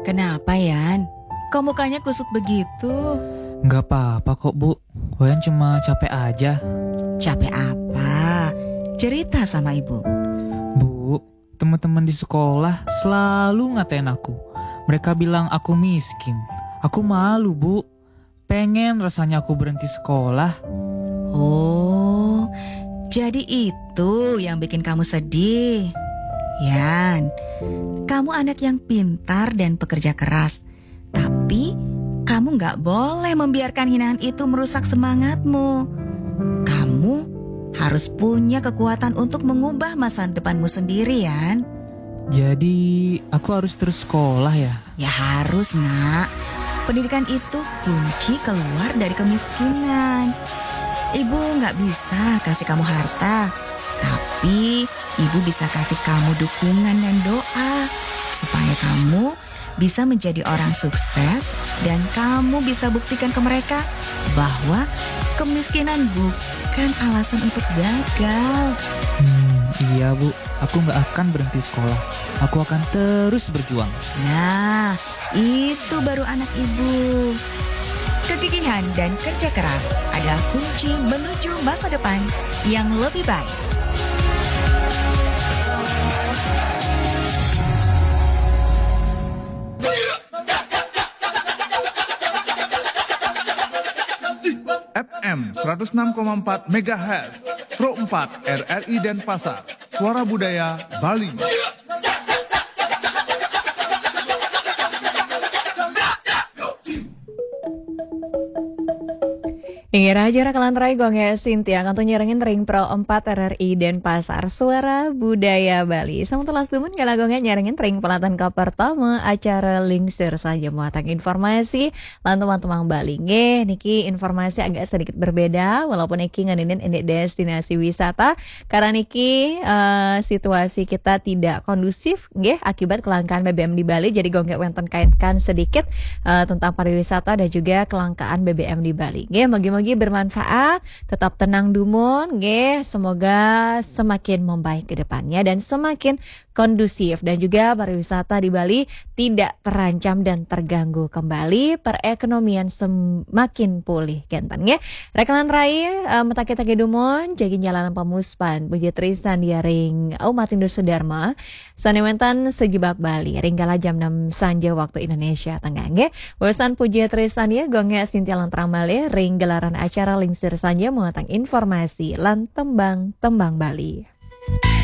Kenapa, Yan? Kok mukanya kusut begitu? Nggak apa-apa kok, Bu. Wayan cuma capek aja. Capek apa? Cerita sama ibu. Bu, teman-teman di sekolah selalu ngatain aku. Mereka bilang aku miskin. Aku malu, Bu. Pengen rasanya aku berhenti sekolah. Oh, jadi itu yang bikin kamu sedih. Yan, kamu anak yang pintar dan pekerja keras. Tapi kamu gak boleh membiarkan hinaan itu merusak semangatmu. Kamu harus punya kekuatan untuk mengubah masa depanmu sendiri, Yan. Jadi aku harus terus sekolah ya? Ya harus, nak. Pendidikan itu kunci keluar dari kemiskinan. Ibu gak bisa kasih kamu harta, tapi ibu bisa kasih kamu dukungan dan doa supaya kamu bisa menjadi orang sukses dan kamu bisa buktikan ke mereka bahwa kemiskinan bukan alasan untuk gagal. Iya, Bu. Aku nggak akan berhenti sekolah. Aku akan terus berjuang. Nah, itu baru anak ibu. Kegigihan dan kerja keras adalah kunci menuju masa depan yang lebih baik. FM 106,4 MHz, Pro 4 RRI Denpasar, Suara Budaya Bali. Ingin aja rakalan rai gongnya Sintia kantor nyerengin ring Pro 4 RRI Denpasar Suara Budaya Bali. Sama telas dumun kalau gongnya nyerengin ring pelatan ke pertama acara lingsir saja muatan informasi lan teman-teman Bali. Nggih, niki informasi agak sedikit berbeda walaupun niki nganinin ini destinasi wisata karena niki situasi kita tidak kondusif nggih akibat kelangkaan BBM di Bali. Jadi gongnya wenten kaitkan sedikit tentang pariwisata dan juga kelangkaan BBM di Bali. Nggih, bagi bermanfaat, tetap tenang dumun, nggih, semoga semakin membaik ke depannya dan semakin kondusif dan juga pariwisata di Bali tidak terancam dan terganggu kembali, perekonomian semakin pulih genten nggih. Rekanan rai metake-take dumun jagin jalanan pamuspan Puji Trisan dia ring Matindo Sudarma sanewentan segibak Bali ringgala jam 6 sanja waktu Indonesia Tengah nggih. Bosan Puji Trisan ya gongnya Sintia Lantramale ring gelaran acara lingsir saja mengatang informasi lan tembang Bali.